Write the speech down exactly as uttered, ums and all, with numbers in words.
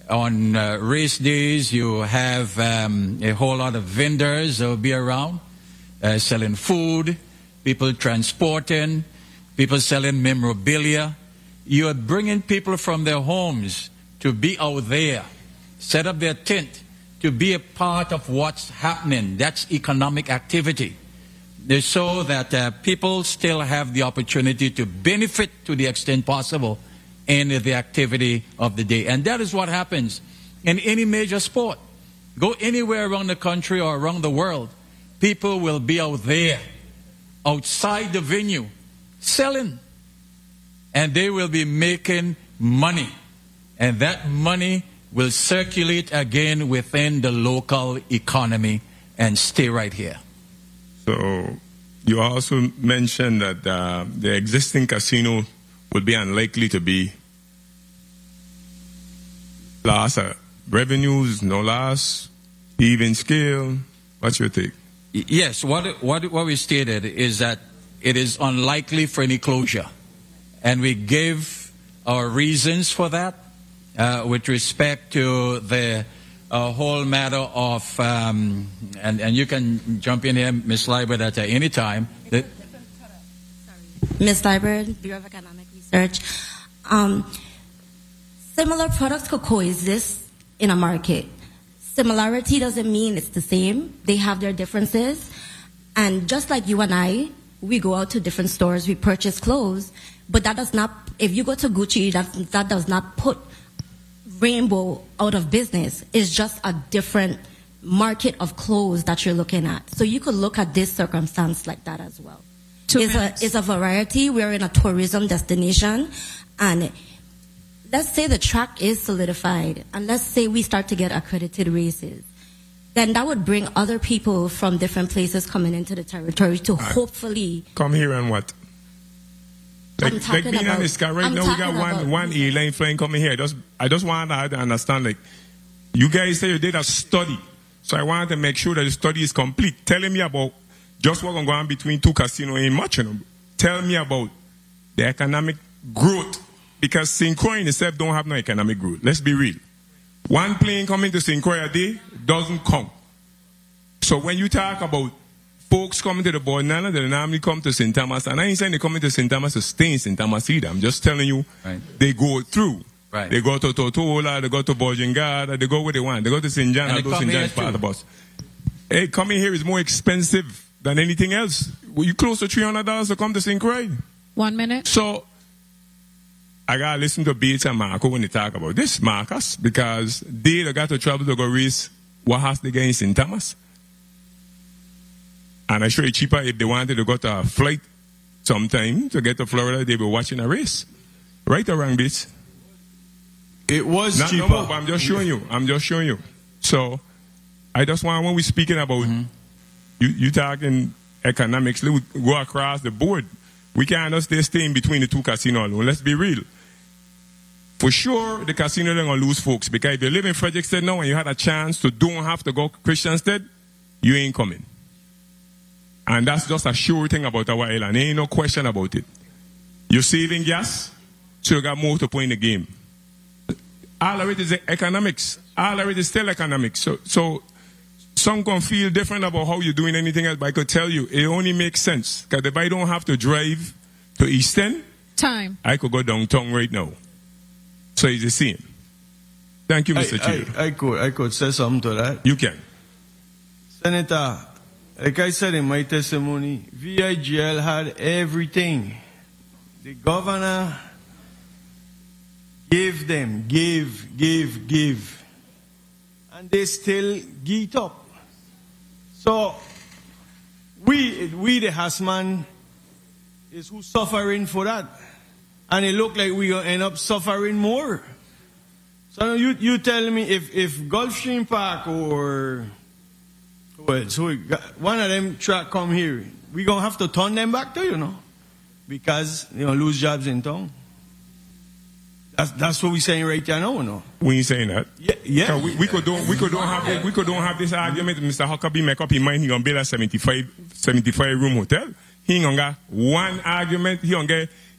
on uh, race days, you have um, a whole lot of vendors that will be around uh, selling food, people transporting, people selling memorabilia. You are bringing people from their homes to be out there, set up their tent, to be a part of what's happening. That's economic activity. So that uh, people still have the opportunity to benefit to the extent possible in the activity of the day. And that is what happens in any major sport. Go anywhere around the country or around the world, people will be out there, outside the venue, selling. And they will be making money. And that money will circulate again within the local economy and stay right here. So you also mentioned that uh, the existing casino would be unlikely to be loss uh, revenues, no loss, even scale. What's your take? Yes, what, what, what we stated is that it is unlikely for any closure. And we gave our reasons for that uh, with respect to the uh, whole matter of, um, and, and you can jump in here, Miz Liebert, at any time. The, Miz Liebert, Bureau of Economic Research. Um, similar products could coexist in a market. Similarity doesn't mean it's the same. They have their differences. And just like you and I, we go out to different stores, we purchase clothes, but that does not, if you go to Gucci, that, that does not put Rainbow out of business. It's just a different market of clothes that you're looking at. So you could look at this circumstance like that as well. It's a, it's a variety. We're in a tourism destination, and let's say the track is solidified, and let's say we start to get accredited races, then that would bring other people from different places coming into the territory to uh, hopefully come here and what? Like, like being about, honest, right I'm now we got one one airline flying coming here. I just I just want to understand, like, you guys say you did a study, so I wanted to make sure that the study is complete. Telling me about just what going on between two casinos ain't much, you know. Tell me about the economic growth, because Saint Croix in itself don't have no economic growth. Let's be real. One plane coming to Saint Croix a day doesn't count. So when you talk about folks coming to the Borden Island, they normally come to Saint Thomas, and I ain't saying they coming to Saint Thomas to stay in Saint Thomas either. I'm just telling you, right. They go through. Right. They go to Totola, they go to Bojangard, they go where they want. They go to Saint John, although Saint John's part of the bus. Hey, coming here is more expensive than anything else. Well, you close to three hundred dollars to come to Saint Croix. One minute. So, I got to listen to Bates and Marco when they talk about this, Marcus, because they got to travel to go race what has they get in Saint Thomas. And I'm sure it's cheaper if they wanted to go to a flight sometime to get to Florida, they were watching a race. Right or wrong, Bates? It was Not cheaper. No more, but I'm just showing you. I'm just showing you. So, I just want, when we're speaking about, mm-hmm. you, you talking economics, we go across the board. We can't just stay, stay in between the two casinos alone. Let's be real. For sure, the casino they're going to lose folks, because if you live in Frederiksted now and you had a chance to don't have to go Christiansted, you ain't coming. And that's just a sure thing about our island. There ain't no question about it. You're saving gas, so you got more to put in the game. All of it is economics. All of it is still economics. So, so some can feel different about how you're doing anything else, but I could tell you, it only makes sense. Because if I don't have to drive to East End, time, I could go downtown right now. So it's the same. Thank you, Mister Chief. I, I, I could, I could say something to that. You can. Senator, like I said in my testimony, V I G L had everything. The governor gave them, give, give, give. And they still get up. So, we, we the Hasman, is who's suffering for that. And it looked like we're going to end up suffering more. So you, you tell me if, if Gulfstream Park or well, so one of them track come here, we're going to have to turn them back to, you know, because, you know, lose jobs in town. That's, that's what we're saying right there now, you know. We ain't saying that. Yeah, yeah. We, we could don't we could don't have we could don't have this argument. Mister Huckabee make up his mind he gonna build a seventy-five room hotel. He ain't gonna get one argument. He gonna get